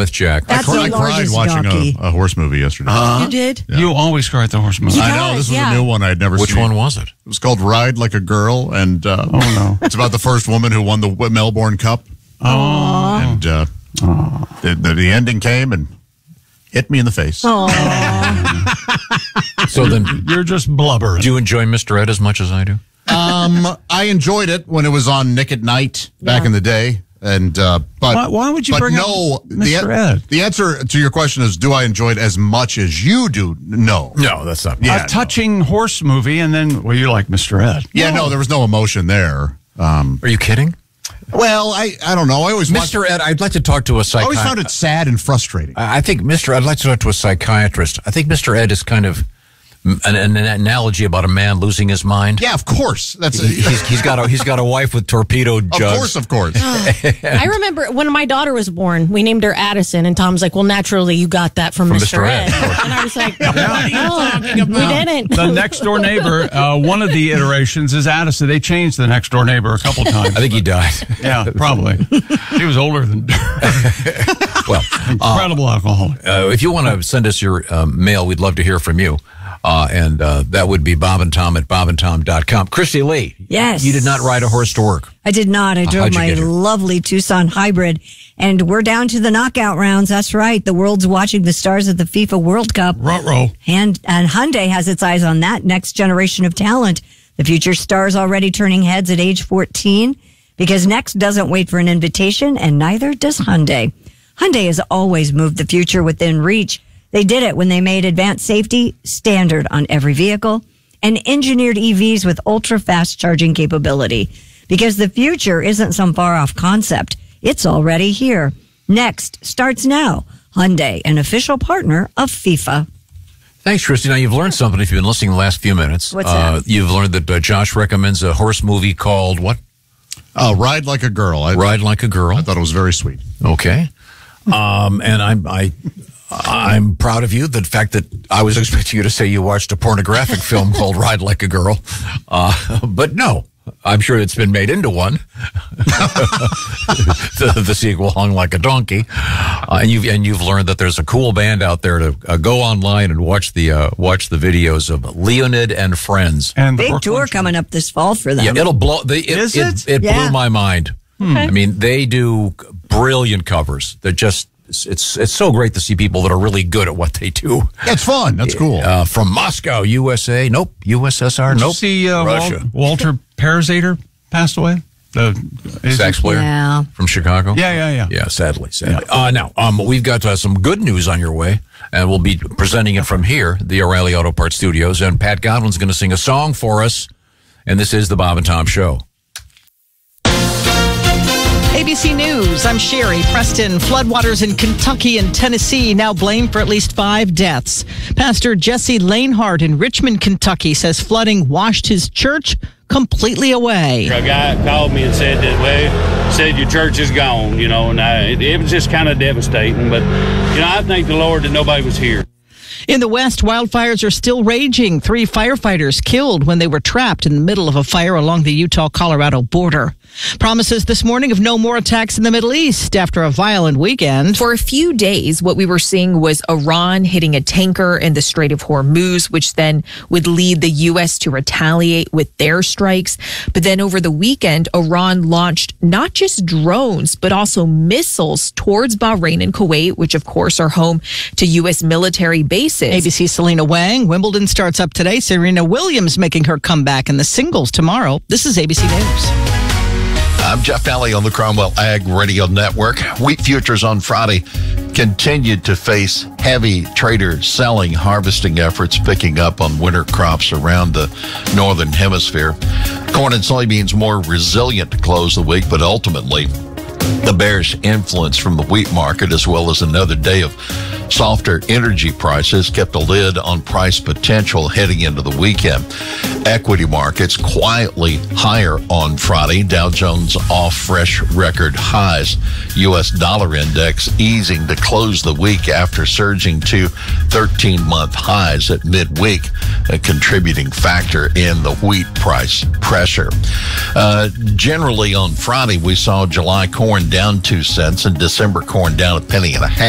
Mammoth Jack. That's I the cried largest watching donkey. a horse movie yesterday. You did? Yeah. You always cry at the horse movie. He I know, does, this was yeah. a new one I had never seen. Which one was it? It was called Ride Like a Girl, and no. it's about the first woman who won the Melbourne Cup. Oh. And the ending came and hit me in the face. So then, You're just blubbering. do you enjoy Mr. Ed as much as I do? I enjoyed it when it was on Nick at Night back in the day. And but Why would you bring up Mr. Ed? The answer to your question is, do I enjoy it as much as you do? No. No, that's not. Yeah, A touching horse movie, and then, well, you like Mr. Ed. Yeah, no, there was no emotion there. Are you kidding? Well, I don't know. I always Mr. Ed, I'd like to talk to a I always psychiatrist. found it sad and frustrating. I think I'd like to talk to a psychiatrist. I think Mr. Ed is kind of an analogy about a man losing his mind. Yeah, of course. That's He's got a wife with torpedo jugs. Of course. I remember when my daughter was born, we named her Addison, and Tom's like, well, naturally, you got that from Mr. Ed. And I was like, no, we didn't. The next door neighbor, one of the iterations is Addison. They changed the next door neighbor a couple times. I think he died. Yeah, probably. He was older than Well, incredible alcoholic. if you want to send us your mail, we'd love to hear from you. And that would be Bob and Tom at bobandtom.com. Christy Lee. Yes. You did not ride a horse to work. I did not. I drove How'd you my get here? lovely Tucson hybrid, and we're down to the knockout rounds. That's right. The world's watching the stars of the FIFA World Cup. Ruh-roh. And Hyundai has its eyes on that next generation of talent. The future stars already turning heads at age 14 because Next doesn't wait for an invitation, and neither does Hyundai. Hyundai has always moved the future within reach. They did it when they made advanced safety standard on every vehicle and engineered EVs with ultra-fast charging capability. Because the future isn't some far-off concept. It's already here. Next starts now. Hyundai, an official partner of FIFA. Thanks, Christy. Now, you've learned something if you've been listening the last few minutes. What's that? You've learned that Josh recommends a horse movie called what? Ride Like a Girl. Ride Like a Girl. I thought it was very sweet. Okay. And I'm proud of you. The fact that I was expecting you to say you watched a pornographic film called Ride Like a Girl. But no, I'm sure it's been made into one. the sequel, Hung Like a Donkey. And you've learned that there's a cool band out there to go online and watch the videos of Leonid and Friends. And the Big Brooklyn tour coming up this fall for them. Yeah, it'll blow. Is it? It Yeah. blew my mind. I mean, they do brilliant covers. They're just. It's so great to see people that are really good at what they do. Yeah, it's fun. That's cool. From Moscow, USA. Nope. USSR. Did you Nope. see Russia. Walter Parazater passed away? The Sax player Yeah. from Chicago. Yeah. Yeah, sadly. Now, we've got some good news on your way, and we'll be presenting it from here, the O'Reilly Auto Parts Studios, and Pat Godwin's going to sing a song for us, and this is the Bob and Tom Show. ABC News, I'm Sherry. Preston, floodwaters in Kentucky and Tennessee now blamed for at least 5 deaths. Pastor Jesse Lanehart in Richmond, Kentucky says flooding washed his church completely away. A guy called me and said that, said your church is gone, and it was just kind of devastating. But, I thank the Lord that nobody was here. In the West, wildfires are still raging. 3 firefighters killed when they were trapped in the middle of a fire along the Utah-Colorado border. Promises this morning of no more attacks in the Middle East after a violent weekend. For a few days, what we were seeing was Iran hitting a tanker in the Strait of Hormuz, which then would lead the U.S. to retaliate with their strikes. But then over the weekend, Iran launched not just drones, but also missiles towards Bahrain and Kuwait, which of course are home to U.S. military bases. ABC's Selena Wang. Wimbledon starts up today. Serena Williams making her comeback in the singles tomorrow. This is ABC News. I'm Jeff Alley on the Cromwell Ag Radio Network. Wheat futures on Friday continued to face heavy trader selling. Harvesting efforts picking up on winter crops around the northern hemisphere. Corn and soybeans more resilient to close the week, but ultimately the bearish influence from the wheat market, as well as another day of softer energy prices, kept a lid on price potential heading into the weekend. Equity markets quietly higher on Friday. Dow Jones off fresh record highs. U.S. dollar index easing to close the week after surging to 13-month highs at midweek, a contributing factor in the wheat price pressure. Generally on Friday, we saw July corn down 2 cents and December corn down 1.50 cents.